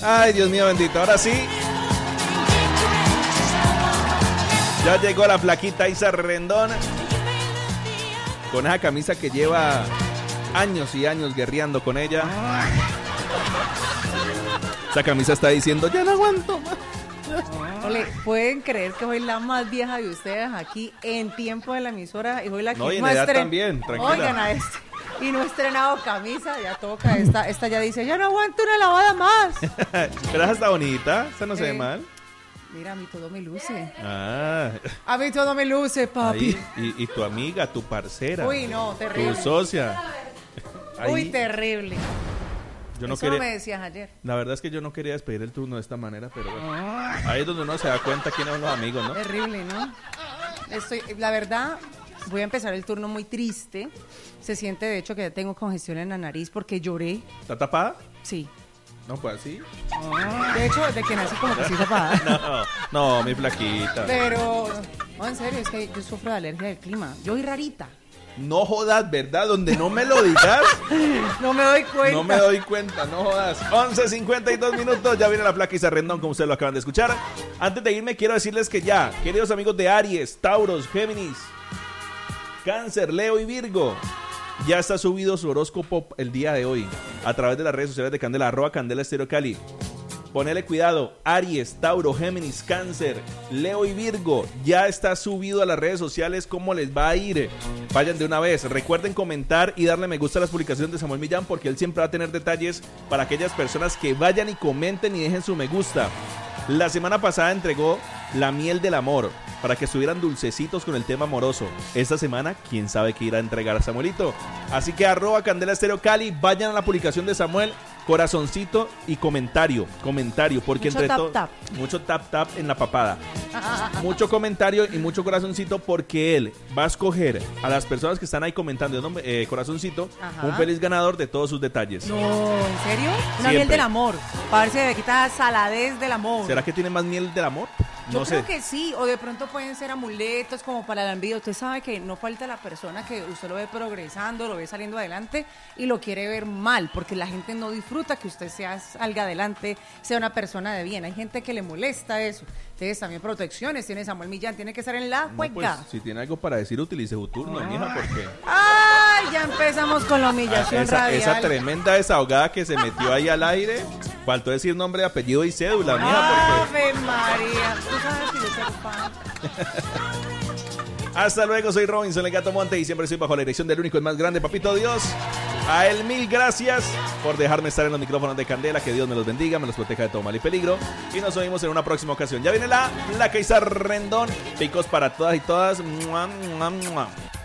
Ay, Dios mío bendito, ahora sí. Ya llegó la flaquita Isa Rendón con esa camisa que lleva años y años guerreando con ella. Esa camisa está diciendo, ya no aguanto más. Ole, ¿pueden creer que soy la más vieja de ustedes aquí en tiempo de la emisora? Y soy la que No, y en más edad también, tranquila. Oigan a este. Y no he estrenado camisa, ya toca. Esta ya dice, ya no aguanto una lavada más. Pero esa está bonita, esa no se ve mal. Mira, a mí todo me luce. Ah. A mí todo me luce, papi. Ahí, y tu amiga, tu parcera. Uy, no, terrible. Tu socia. Ahí. Uy, terrible. Yo no Eso quería, me decías ayer. la verdad es que yo no quería despedir el turno de esta manera, pero bueno. Ahí es donde uno se da cuenta quiénes son los amigos, ¿no? Terrible, ¿no? La verdad, voy a empezar el turno muy triste. Se siente, de hecho, que ya tengo congestión en la nariz porque lloré. ¿Está tapada? Sí. No, pues así. De hecho, de que nací como que sí tapada. No, mi flaquita. Pero, no, en serio, es que yo sufro de alergia del clima. Yo soy rarita. No jodas, ¿verdad? Donde no me lo digas. No me doy cuenta. No me doy cuenta, no jodas. 11:52 minutos, ya viene la flaca Isa Rendón, como ustedes lo acaban de escuchar. Antes de irme, quiero decirles que ya, queridos amigos de Aries, Tauros, Géminis, Cáncer, Leo y Virgo, ya está subido su horóscopo el día de hoy a través de las redes sociales de Candela, @Candela Estéreo Cali. Ponele cuidado, Aries, Tauro, Géminis, Cáncer, Leo y Virgo, ya está subido a las redes sociales. ¿Cómo les va a ir? Vayan de una vez, recuerden comentar y darle me gusta a las publicaciones de Samuel Millán, porque él siempre va a tener detalles para aquellas personas que vayan y comenten y dejen su me gusta. La semana pasada entregó la miel del amor para que estuvieran dulcecitos con el tema amoroso. Esta semana, quién sabe qué irá a entregar a Samuelito. Así que @Candela Estéreo Cali, vayan a la publicación de Samuel, corazoncito y comentario, porque mucho entre tap, todo, tap. mucho tap en la papada. Mucho comentario y mucho corazoncito, porque él va a escoger a las personas que están ahí comentando corazoncito, Ajá. un feliz ganador de todos sus detalles. No, ¿en serio? Una Siempre. miel del amor. Para ver si me quita saladez del amor. ¿Será que tiene más miel del amor? Yo No creo sé. que sí, o de pronto pueden ser amuletos como para la envidia. Usted sabe que no falta la persona que usted lo ve progresando, lo ve saliendo adelante y lo quiere ver mal, porque la gente no disfruta que usted salga adelante, sea una persona de bien. Hay gente que le molesta eso. Entonces también protecciones tiene Samuel Millán, tiene que estar en la No, cuenca. pues, si tiene algo para decir, utilice su turno, mija, porque ¡Ay! Ya empezamos con la humillación radial. esa tremenda desahogada que se metió ahí al aire, faltó decir nombre, apellido y cédula, mija, porque... ¡Ave María! Tú sabes que yo soy fan. Hasta luego, soy Robinson el Gato Monte y siempre estoy bajo la dirección del único y más grande, Papito Dios. A él 1000 gracias por dejarme estar en los micrófonos de Candela. Que Dios me los bendiga, me los proteja de todo mal y peligro. Y nos oímos en una próxima ocasión. Ya viene la Isa Rendón. Picos para todas y todas. ¡Mua, mua, mua!